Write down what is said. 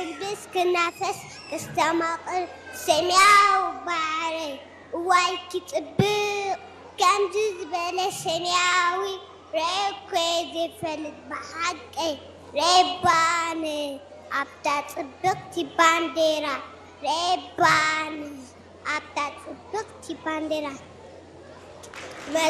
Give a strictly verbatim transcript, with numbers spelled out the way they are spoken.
كنلبس كنافس كستماقر سمياو باري واي كتبق كم زبالة سمياوي ريكوي زفلت بحقي ريباني أبتا تبقتي بانديرا ريباني أبتا تبقتي بانديرا